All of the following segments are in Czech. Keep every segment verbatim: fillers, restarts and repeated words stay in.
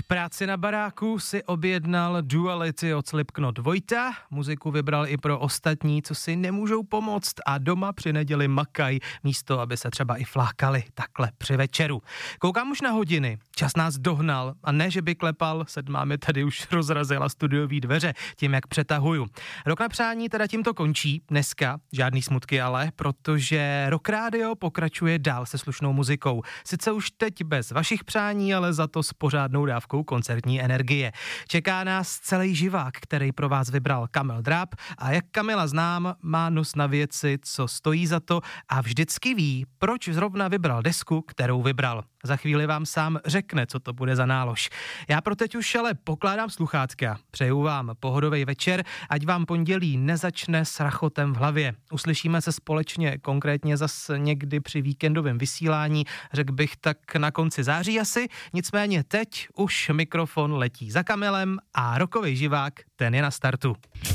Práci na baráku si objednal Duality od Slipknot Vojta, muziku vybral i pro ostatní, co si nemůžou pomoct a doma při neděli makaj, místo aby se třeba i flákali takhle při večeru. Koukám už na hodiny, čas nás dohnal a ne, že by klepal, sedmá mi tady už rozrazila studiový dveře tím, jak přetahuju. Rok na přání teda tímto končí, dneska, žádný smutky ale, protože Rock Radio pokračuje dál se slušnou muzikou. Sice už teď bez vašich přání, ale za to s pořádnou dávkou koncertní energie. Čeká nás celý živák, který pro vás vybral Kamil Dráb a jak Kamila znám, má nos na věci, co stojí za to a vždycky ví, proč zrovna vybral desku, kterou vybral. Za chvíli vám sám řekne, co to bude za nálož. Já pro teď už ale pokládám sluchátka. Přeju vám pohodový večer, ať vám pondělí nezačne s rachotem v hlavě. Uslyšíme se společně konkrétně zase někdy při víkendovém vysílání, řekl bych tak na konci září asi, nicméně teď už mikrofon letí za Kamilem a rockový živák, ten je na startu.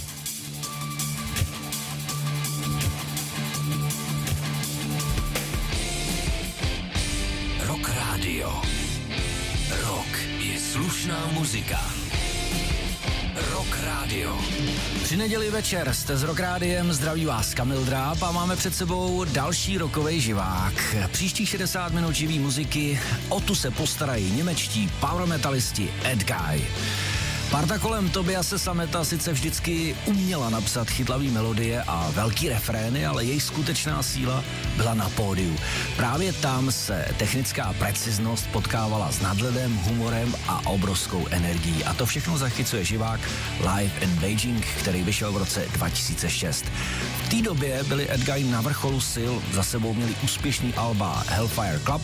Rock Radio. Rock je slušná muzika. Rock Radio. Při neděli večer jste s Rock Rádiem, zdraví vás Kamil Dráb a máme před sebou další rockovej živák. Příštích šedesát minut živý muziky, o tu se postarají němečtí power metalisti Ed Guy. Parta kolem Tobiase Sammeta sice vždycky uměla napsat chytlavý melodie a velký refrény, ale její skutečná síla byla na pódiu. Právě tam se technická preciznost potkávala s nadhledem, humorem a obrovskou energií. A to všechno zachycuje živák Live in Beijing, který vyšel v roce dva tisíce šest. V té době byli Ed Guy na vrcholu sil, za sebou měli úspěšný alba Hellfire Club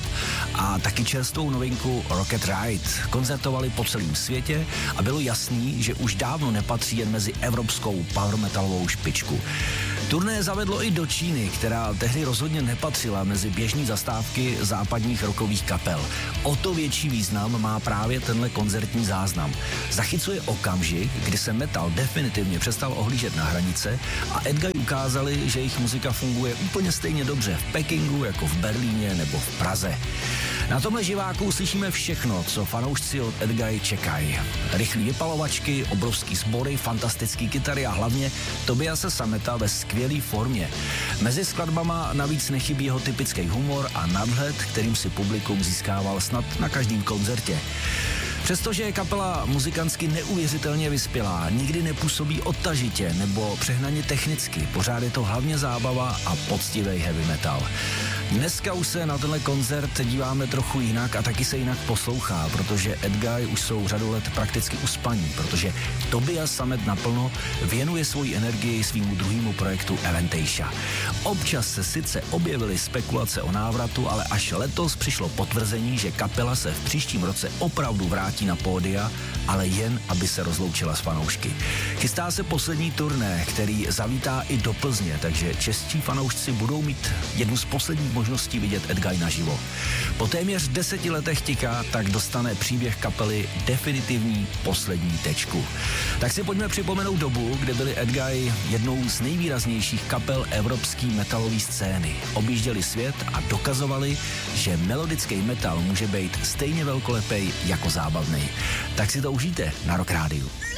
a taky čerstvou novinku Rocket Ride. Koncertovali po celém světě a bylo jasný, že už dávno nepatří jen mezi evropskou power metalovou špičku. Turné zavedlo i do Číny, která tehdy rozhodně nepatřila mezi běžní zastávky západních rockových kapel. O to větší význam má právě tenhle koncertní záznam. Zachycuje okamžik, kdy se metal definitivně přestal ohlížet na hranice a Ed Guy ukázali, že jejich muzika funguje úplně stejně dobře v Pekingu jako v Berlíně nebo v Praze. Na tomhle živáku uslyšíme všechno, co fanoušci od Ed Guy čekají. Rychlý vypalovačky, obrovský sbory, fantastický kytary a hlavně Tobiase Sammeta ve skvělé formě. Mezi skladbama navíc nechybí jeho typický humor a nadhled, kterým si publikum získával snad na každém koncertě. Přestože je kapela muzikantsky neuvěřitelně vyspělá, nikdy nepůsobí odtažitě nebo přehnaně technicky, pořád je to hlavně zábava a poctivý heavy metal. Dneska už se na tenhle koncert díváme trochu jinak a taky se jinak poslouchá, protože Ed Guy už jsou řadu let prakticky uspaní, protože Tobias Sammet naplno věnuje svoji energii svýmu druhému projektu Avantasia. Občas se sice objevily spekulace o návratu, ale až letos přišlo potvrzení, že kapela se v příštím roce opravdu vrátí na pódia, ale jen, aby se rozloučila s fanoušky. Chystá se poslední turné, který zavítá i do Plzně, takže čeští fanoušci budou mít jednu z posledních možností vidět Ed Guy naživo. Po téměř deseti letech tiká, tak dostane příběh kapely definitivní poslední tečku. Tak si pojďme připomenout dobu, kdy byli Ed Guy jednou z nejvýraznějších kapel evropské metalové scény. Objížděli svět a dokazovali, že melodický metal může být stejně velkolepý jako zábavný. Tak si to užijte na Rock Rádiu.